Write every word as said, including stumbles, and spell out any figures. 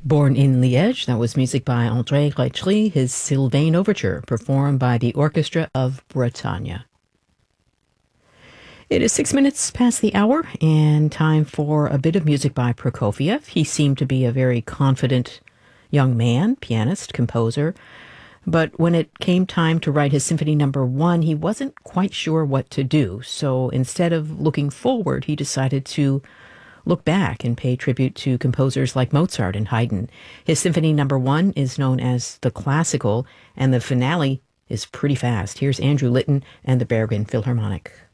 Born in Liège, that was music by André Reitry, his Sylvain Overture, performed by the Orchestra of Bretagne. It is six minutes past the hour, and time for a bit of music by Prokofiev. He seemed to be a very confident young man, pianist, composer, but when it came time to write his Symphony Number One, he wasn't quite sure what to do. So instead of looking forward, he decided to look back and pay tribute to composers like Mozart and Haydn. His Symphony Number One is known as the classical, and the finale is pretty fast. Here's Andrew Litton and the Bergen Philharmonic.